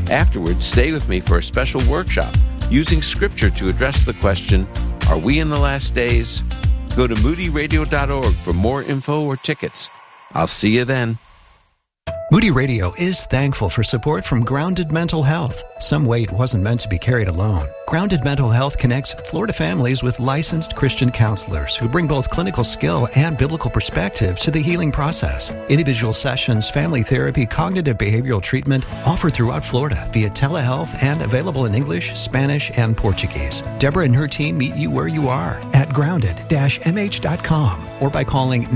Afterwards, stay with me for a special workshop using Scripture to address the question, are we in the last days? Go to moodyradio.org for more info or tickets. I'll see you then. Moody Radio is thankful for support from Grounded Mental Health. Some weight wasn't meant to be carried alone. Grounded Mental Health connects Florida families with licensed Christian counselors who bring both clinical skill and biblical perspective to the healing process. Individual sessions, family therapy, cognitive behavioral treatment offered throughout Florida via telehealth and available in English, Spanish, and Portuguese. Deborah and her team meet you where you are at grounded-mh.com or by calling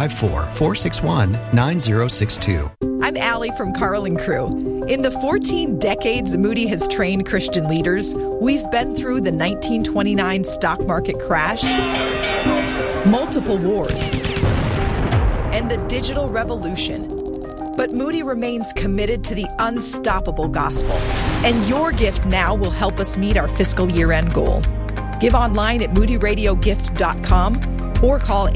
954-461-9062. I'm Allie from Carl and Crew. In the 14 decades Moody has trained Christian leaders, we've been through the 1929 stock market crash, multiple wars, and the digital revolution. But Moody remains committed to the unstoppable gospel, and your gift now will help us meet our fiscal year-end goal. Give online at moodyradiogift.com or call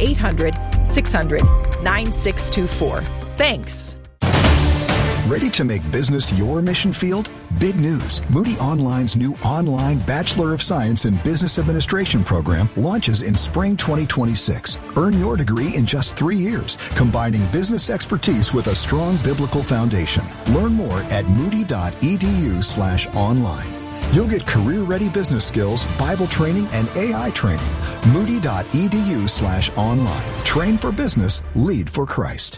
800-600-9624. Thanks. Ready to make business your mission field? Big news. Moody Online's new online Bachelor of Science in Business Administration program launches in spring 2026. Earn your degree in just 3 years, combining business expertise with a strong biblical foundation. Learn more at moody.edu/online. You'll get career-ready business skills, Bible training, and AI training. Moody.edu/online. Train for business, lead for Christ.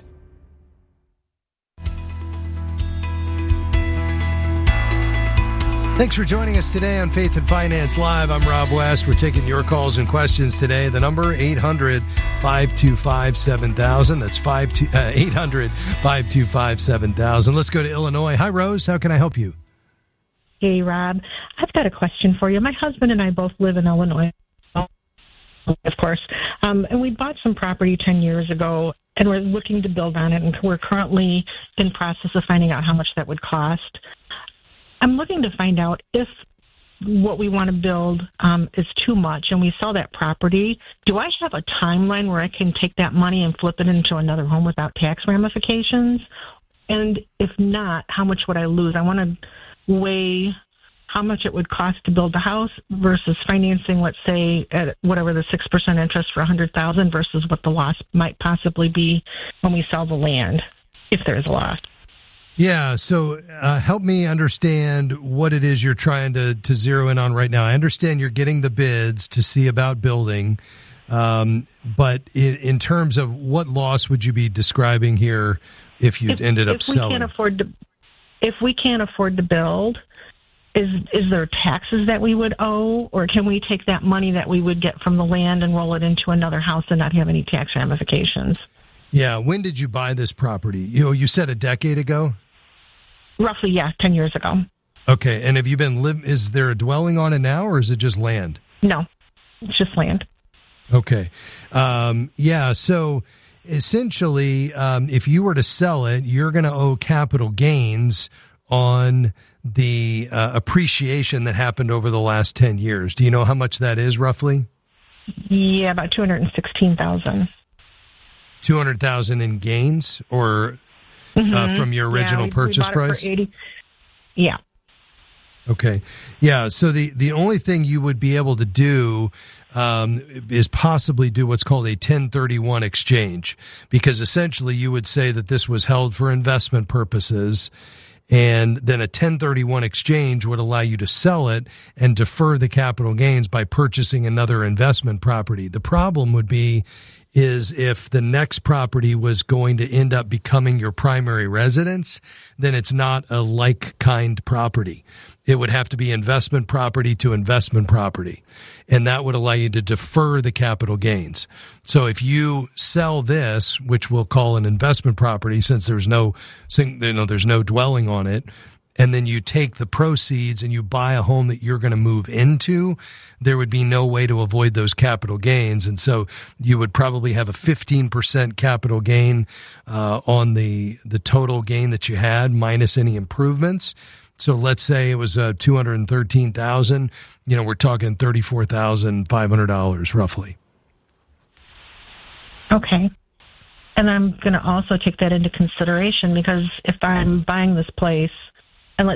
Thanks for joining us today on Faith and Finance Live. I'm Rob West. We're taking your calls and questions today. The number, 800-525-7000. That's 800-525-7000. Let's go to Illinois. Hi, Rose. How can I help you? Hey, Rob. I've got a question for you. My husband and I both live in Illinois, of course. And we bought some property 10 years ago, and we're looking to build on it, and we're currently in process of finding out how much that would cost. I'm looking to find out if what we want to build is too much and we sell that property. Do I have a timeline where I can take that money and flip it into another home without tax ramifications? And if not, how much would I lose? I want to weigh how much it would cost to build the house versus financing, let's say, at whatever the 6% interest for $100,000 versus what the loss might possibly be when we sell the land, if there's a loss. Yeah, so help me understand what it is you're trying to zero in on right now. I understand you're getting the bids to see about building, but in terms of what loss would you be describing here if you ended up selling? If we can't afford to build, is there taxes that we would owe, or can we take that money that we would get from the land and roll it into another house and not have any tax ramifications? Yeah, when did you buy this property? You said a decade ago? Roughly, yeah, 10 years ago. Okay, and have you been is there a dwelling on it now, or is it just land? No, it's just land. Okay. So essentially, if you were to sell it, you're going to owe capital gains on the appreciation that happened over the last 10 years. Do you know how much that is, roughly? Yeah, about $216,000. $200,000 in gains, or from your original purchase price? For 80. Yeah. Okay. Yeah. So the only thing you would be able to do is possibly do what's called a 1031 exchange, because essentially you would say that this was held for investment purposes, and then a 1031 exchange would allow you to sell it and defer the capital gains by purchasing another investment property. The problem would be is if the next property was going to end up becoming your primary residence, then it's not a like-kind property. It would have to be investment property to investment property, and that would allow you to defer the capital gains. So if you sell this, which we'll call an investment property since there's no dwelling on it, and then you take the proceeds and you buy a home that you're going to move into, there would be no way to avoid those capital gains. And so you would probably have a 15% capital gain on the total gain that you had minus any improvements. So let's say it was $213,000. We're talking $34,500 roughly. Okay. And I'm going to also take that into consideration, because if I'm buying this place